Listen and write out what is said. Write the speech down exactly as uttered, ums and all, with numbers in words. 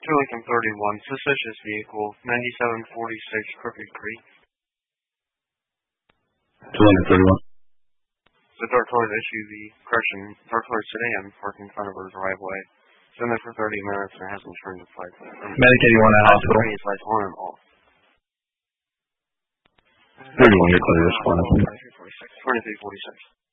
two Lincoln thirty-one, suspicious vehicle, ninety-seven forty-six Crooked Creek. two Lincoln thirty-one. The dark colored S U V, correction, dark colored sedan parked in front of her driveway. It's been there for thirty minutes and hasn't turned its lights on. Medic eighty-one at hospital. Its lights on and off. thirty-one, you're clear to respond. twenty-three forty-six.